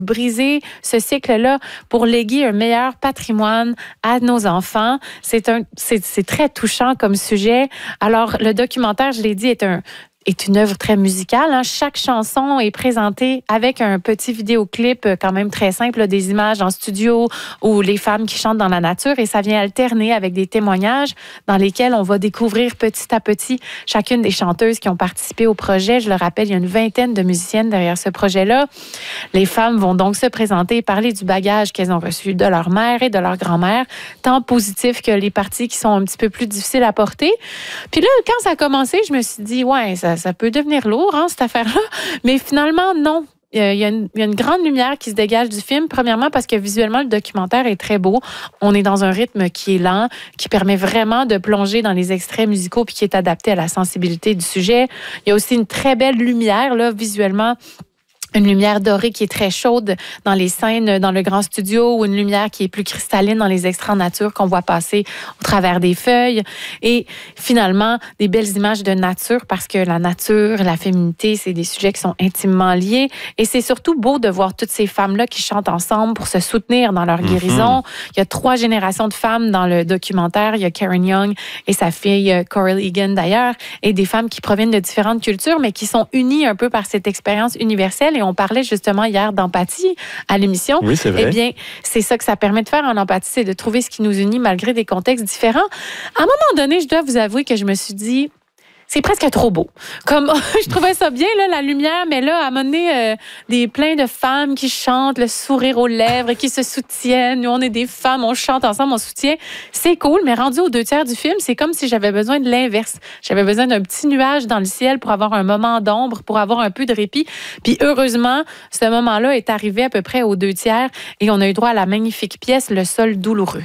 briser ce cycle-là pour léguer un meilleur patrimoine à nos enfants. C'est très touchant comme sujet. Alors, le documentaire, je l'ai dit, est une œuvre très musicale. Hein. Chaque chanson est présentée avec un petit vidéoclip quand même très simple, là, des images en studio ou les femmes qui chantent dans la nature, et ça vient alterner avec des témoignages dans lesquels on va découvrir petit à petit chacune des chanteuses qui ont participé au projet. Je le rappelle, il y a une vingtaine de musiciennes derrière ce projet-là. Les femmes vont donc se présenter et parler du bagage qu'elles ont reçu de leur mère et de leur grand-mère, tant positif que les parties qui sont un petit peu plus difficiles à porter. Puis là, quand ça a commencé, je me suis dit, ouais, ça peut devenir lourd, hein, cette affaire-là. Mais finalement, non. Il y a une grande lumière qui se dégage du film. Premièrement, parce que visuellement, le documentaire est très beau. On est dans un rythme qui est lent, qui permet vraiment de plonger dans les extraits musicaux puis qui est adapté à la sensibilité du sujet. Il y a aussi une très belle lumière, là, visuellement. Une lumière dorée qui est très chaude dans les scènes dans le grand studio, ou une lumière qui est plus cristalline dans les extraits en nature qu'on voit passer au travers des feuilles. Et finalement, des belles images de nature, parce que la nature, la féminité, c'est des sujets qui sont intimement liés. Et c'est surtout beau de voir toutes ces femmes-là qui chantent ensemble pour se soutenir dans leur guérison. Il y a 3 générations de femmes dans le documentaire. Il y a Karen Young et sa fille Coral Egan d'ailleurs, et des femmes qui proviennent de différentes cultures, mais qui sont unies un peu par cette expérience universelle. Et on parlait justement hier d'empathie à l'émission. Oui, c'est vrai. Eh bien, c'est ça que ça permet de faire en empathie, c'est de trouver ce qui nous unit malgré des contextes différents. À un moment donné, je dois vous avouer que je me suis dit, c'est presque trop beau. Comme je trouvais ça bien, là, la lumière, mais là, à un moment donné, plein de femmes qui chantent, le sourire aux lèvres, qui se soutiennent. Nous, on est des femmes, on chante ensemble, on soutient. C'est cool, mais rendu aux 2/3 du film, c'est comme si j'avais besoin de l'inverse. J'avais besoin d'un petit nuage dans le ciel pour avoir un moment d'ombre, pour avoir un peu de répit. Puis heureusement, ce moment-là est arrivé à peu près aux 2/3 et on a eu droit à la magnifique pièce « Le sol douloureux ».